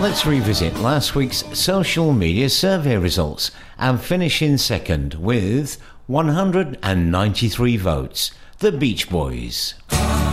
Let's revisit last week's social media survey results and finish in second with 193 votes. The Beach Boys.